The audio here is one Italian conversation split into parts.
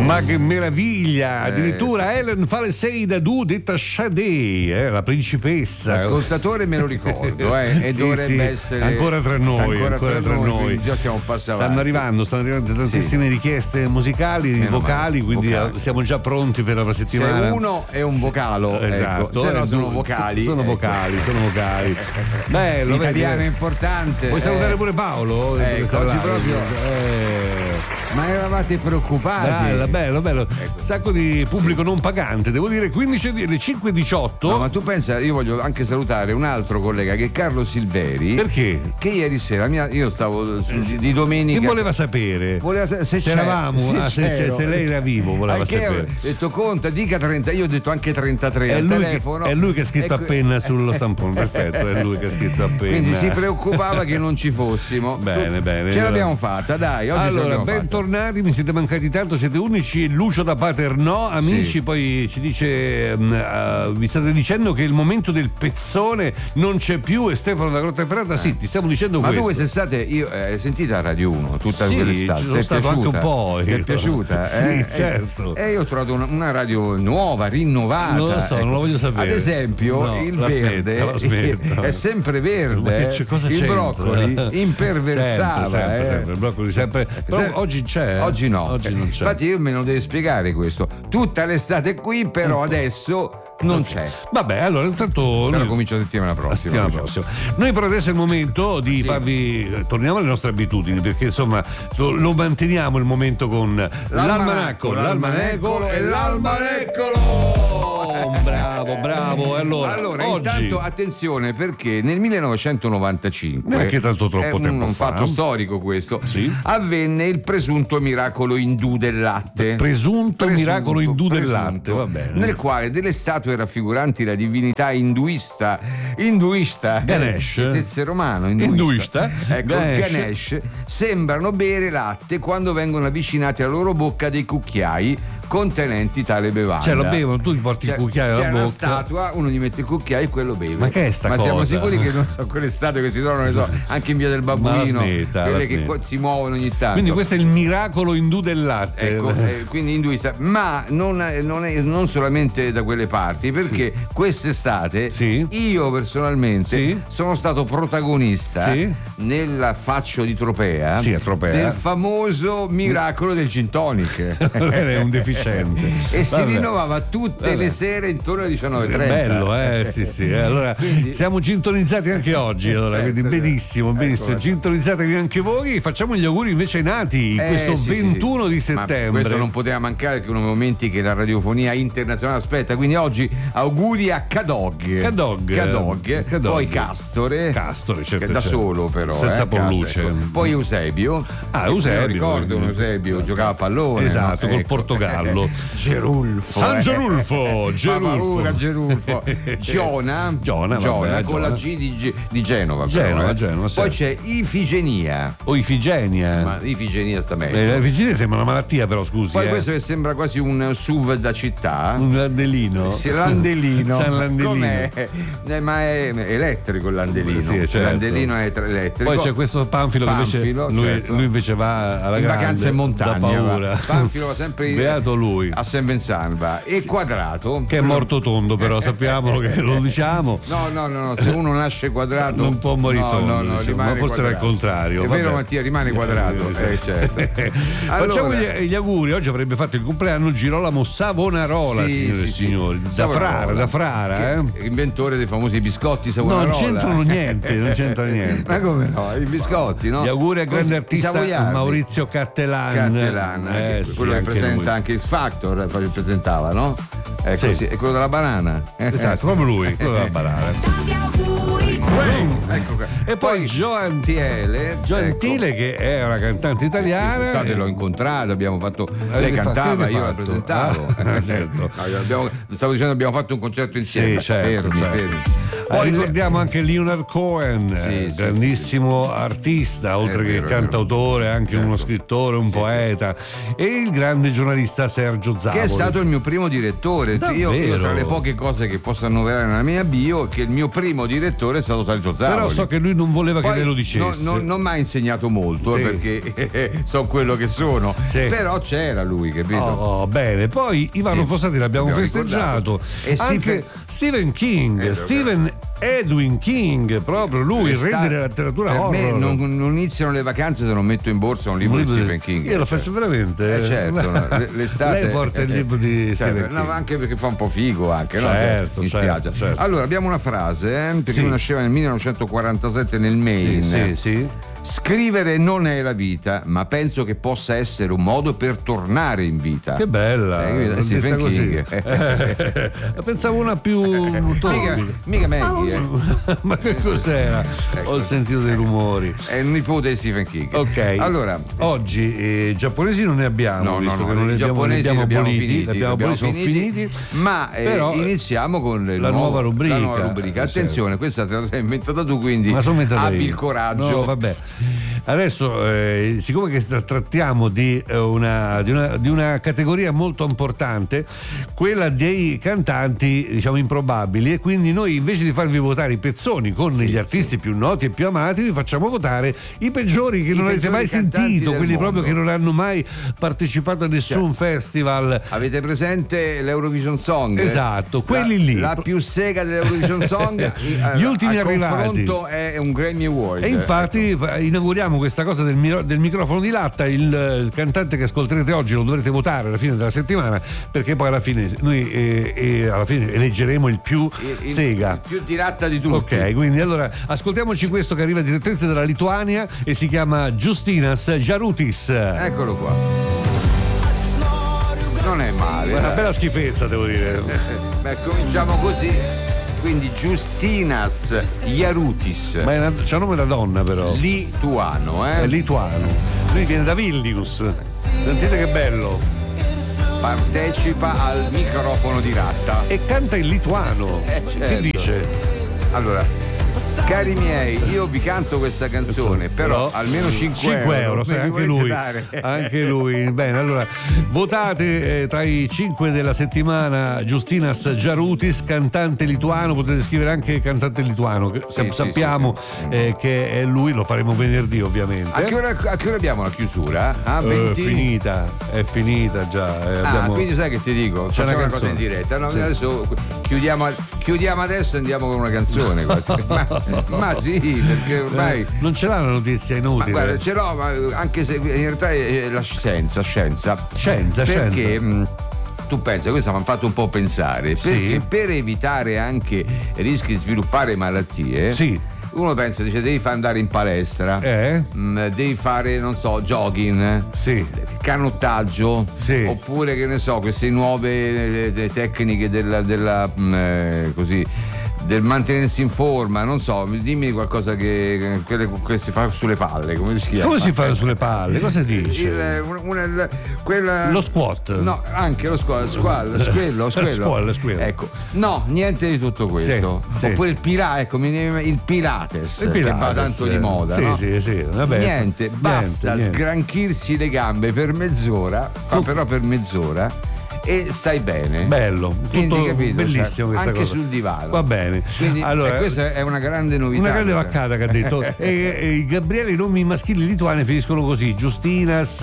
Ma che meraviglia! Addirittura Helen Falesei Du, detta Sade, la principessa. L'ascoltatore me lo ricordo, e sì, dovrebbe sì, essere ancora tra noi. Ancora tra noi. Già siamo passati. Stanno arrivando tantissime richieste musicali, vocali, quindi siamo già pronti per la settimana. Se uno è un vocalo, esatto, se no sono vocali. Sono vocali. Bello, l'italiano è importante. Vuoi salutare pure Paolo? Oggi proprio. Ma eravate preoccupati? Bello. Un sacco di pubblico non pagante, devo dire. 15 le 5:18. No, ma tu pensa, io voglio anche salutare un altro collega che è Carlo Silveri. Perché? Che ieri sera io stavo di domenica. Che voleva sapere? Se eravamo, se lei era vivo, voleva sapere. Ho detto conta, dica 30, io ho detto anche 33 al telefono. È lui che ha scritto a penna sullo stampone, perfetto, è lui che ha scritto a penna. Quindi si preoccupava che non ci fossimo. Bene. Ce l'abbiamo fatta, dai, oggi allora, bentornati, mi siete mancati tanto, siete unici. Lucio da Paternò, amici, sì. Poi ci dice vi state dicendo che il momento del pezzone non c'è più, e Stefano da Grottaferrata, sì, ti stiamo dicendo questo. Ma tu quest'estate, hai sentita Radio 1 tutta quell'estate? Ci sono stato anche un po'. Ti è piaciuta? Sì, certo. E io ho trovato una radio nuova, rinnovata. Non lo so, non lo voglio sapere. Ad esempio, il verde è sempre verde. Il broccoli imperversava. Sempre, il broccoli sempre. Però oggi c'è. Oggi no. Oggi non c'è. Infatti io me lo devo spiegare questo. Tutta l'estate qui, però adesso non c'è. Vabbè, allora intanto però comincia la settimana prossima. Noi per adesso è il momento di farvi, torniamo alle nostre abitudini, perché insomma lo manteniamo il momento con l'almanecolo e l'almaneccolo. Bravo. Allora oggi, intanto attenzione, perché nel 1995, neanche tanto troppo tempo un fatto storico questo, avvenne il presunto miracolo indù del latte. Presunto miracolo indù del latte, va bene. Nel quale delle statue raffiguranti la divinità induista Ganesh, senza romano, induista. Ecco, Ganesh sembrano bere latte quando vengono avvicinati alla loro bocca dei cucchiai contenenti tale bevanda. Cioè lo bevono, tu gli porti il cucchiaio alla bocca. C'è una statua, uno gli mette il cucchiaio e quello beve. Ma che è sta cosa? Siamo sicuri che non sono quelle statue che si trovano anche in via del Babbuino, quelle che si muovono ogni tanto. Quindi questo è il miracolo indù del latte. Ecco, quindi induista, ma non solamente da quelle parti, perché quest'estate io personalmente sono stato protagonista nella Faccio di Tropea, del famoso miracolo del gin tonic. È un deficiente. E si rinnovava tutte le sere intorno alle 19:30. Bello, sì. Allora quindi, siamo sintonizzati anche oggi. Allora, quindi benissimo. Sintonizzatevi anche voi. Facciamo gli auguri invece ai nati questo 21 di settembre. Ma questo non poteva mancare, perché uno dei momenti che la radiofonia internazionale aspetta. Quindi oggi auguri a Cadog. Poi Castore, certo, che da solo però senza Polluce. Poi Eusebio. Eusebio, ricordo un Eusebio, giocava a pallone, esatto, col Portogallo. Gerulfo, San Gerulfo. Giona con la G di Genova. Genova. Poi c'è Ifigenia. Ifigenia. Ma Ifigenia sta meglio. Ifigenia sembra una malattia, però scusi. Poi questo che sembra quasi un SUV da città. Un Landellino. Sì, Landellino. San Landellino. Com'è? Ma è elettrico il Landellino. Sì, certo. Il Landellino è elettrico. Poi c'è questo Panfilo che invece lui invece va alla grande, vacanza in montagna. Da paura. Panfilo va sempre beato lui. A San Benzanva. E Quadrato, che è morto tondo, però sappiamolo che lo diciamo. No, se uno nasce quadrato non può morire tondo, ma forse quadrato. Era il contrario. È vero, Mattia, rimane quadrato. Certo. Facciamo gli auguri. Oggi avrebbe fatto il compleanno Girolamo Savonarola, signore e signori. Da Frara, inventore dei famosi biscotti Savonarola. Non c'entra niente. Ma come no? I biscotti, no? Gli auguri al grande artista Maurizio Cattelan. Quello che presenta anche X Factor, presentava, no? Ecco, sì. È quello della banana. Esatto, proprio lui, quello della banana. Ecco qua. E poi Gioantile, che è una cantante italiana. Pensate, l'ho incontrata, abbiamo fatto. Lei cantava, io la presentavo. Certo. Stavo dicendo, abbiamo fatto un concerto insieme. Fermi. Poi ricordiamo anche Leonard Cohen, grandissimo artista, oltre che cantautore, anche uno scrittore, un poeta, e il grande giornalista Sergio Zavoli, che è stato il mio primo direttore. Io tra le poche cose che posso annoverare nella mia bio, che il mio primo direttore è stato salito al tavolo. Però so che lui non voleva poi che lei lo dicesse. Non mi ha insegnato molto, perché so quello che sono. Però c'era lui, capito? Bene. Poi Ivano Fossati l'abbiamo festeggiato. E anche Stephen King, Stephen Edwin King, proprio lui, il re della letteratura horror. Per me non iniziano le vacanze se non metto in borsa un libro di Stephen King. Io lo faccio veramente. Certo, l'estate. Lei porta il libro di Stephen King. No, anche perché fa un po' figo anche, certo, mi spiace. Certo. Allora, abbiamo una frase, perché lui nasceva nel 1947 nel Maine. Sì. Scrivere non è la vita, ma penso che possa essere un modo per tornare in vita. Che bella! Stephen King. Pensavo una più mica Maggie. Ma che cos'era? Ecco. Ho sentito dei rumori. È il nipote di Stephen King. Ok. Allora, oggi giapponesi non ne abbiamo, visto che non i giapponesi li abbiamo aboliti, sono finiti. Ma però, iniziamo con la nuova rubrica. Attenzione, questa te la sei inventata tu, quindi abbi il coraggio. No, vabbè. Adesso, siccome che trattiamo di una categoria molto importante, quella dei cantanti, diciamo, improbabili, e quindi noi, invece di farvi votare i pezzoni con gli artisti più noti e più amati, vi facciamo votare i peggiori che non avete mai sentito, quelli proprio che non hanno mai partecipato a nessun festival. Avete presente l'Eurovision Song? Esatto, quelli lì. La più sega dell'Eurovision Song. Gli ultimi arrivati. Il confronto è un Grammy Award. E infatti inauguriamo questa cosa del microfono di latta. Il cantante che ascolterete oggi lo dovrete votare alla fine della settimana, perché poi alla fine noi alla fine eleggeremo il più sega, il più diretta di tutti. Ok, quindi allora ascoltiamoci questo che arriva direttamente dalla Lituania e si chiama Justinas Jarutis. Eccolo qua. Non è male. Una bella schifezza, devo dire. Beh, cominciamo così. Quindi Justinas Jarutis. Ma c'è un nome da donna, però. Lituano, È lituano. Lui viene da Vilnius. Sentite che bello. Partecipa al microfono di latta. E canta in lituano. Certo. Che dice? Allora, cari miei, io vi canto questa canzone, però almeno 5 euro. Anche lui. Bene, allora votate tra i 5 della settimana Justinas Jarutis, cantante lituano. Potete scrivere anche cantante lituano, sappiamo che è lui. Lo faremo venerdì, ovviamente. A che ora abbiamo la chiusura? 20? È finita già. Quindi sai che ti dico? C'è una cosa in diretta. No, adesso chiudiamo adesso e andiamo con una canzone. Ma sì, perché ormai non ce l'ha la notizia, inutile. Ma guarda, ce l'ho, ma anche se in realtà è la scienza. Perché tu pensa, questo mi ha fatto un po' pensare, perché per evitare anche rischi di sviluppare malattie, uno pensa, dice, devi fare andare in palestra, devi fare, non so, jogging, canottaggio, oppure, che ne so, queste nuove tecniche della così, del mantenersi in forma, non so, dimmi qualcosa che si fa sulle palle, come si chiama? Come si fa sulle palle? Cosa dici? Lo squat. No, anche lo squat, squello. Ecco, no, niente di tutto questo. Oppure il Pilates, che va tanto di moda, no? Sì. Vabbè, niente, basta sgranchirsi le gambe per mezz'ora, però per mezz'ora, e stai bene. Bello, quindi, tutto capito, bellissimo, questa anche cosa. Sul divano. Va bene. Quindi, allora, questa è una grande novità. Una grande vaccata che ha detto. e Gabriele, i nomi maschili lituani finiscono così: Justinas,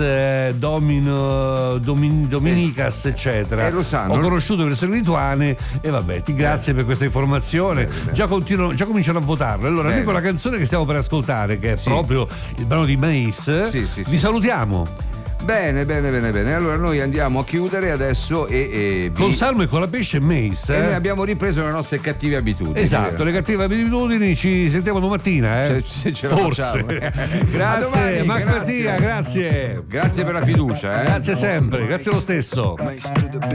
Dominicas, eccetera. Lo sanno. Ho conosciuto persone lituane e vabbè, ti grazie per questa informazione. Già cominciano a votarlo. Allora, noi con la canzone che stiamo per ascoltare, che è proprio il brano di Mace, vi salutiamo. Bene. Allora noi andiamo a chiudere adesso con Salmo e con la pesce e Mace. E noi abbiamo ripreso le nostre cattive abitudini. Esatto, le cattive abitudini. Ci sentiamo domattina, se ce la forse. Grazie, Max Mattia, grazie. Grazie per la fiducia. Grazie sempre, grazie lo stesso.